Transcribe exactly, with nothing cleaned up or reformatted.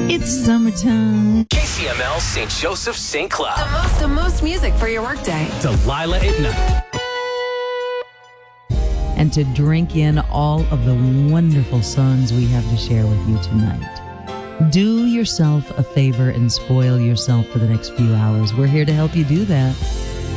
It's summertime. K C M L Saint Joseph Saint Cloud. The most, the most music for your workday. Delilah at night. And to drink in all of the wonderful songs we have to share with you tonight. Do yourself a favor and spoil yourself for the next few hours. We're here to help you do that.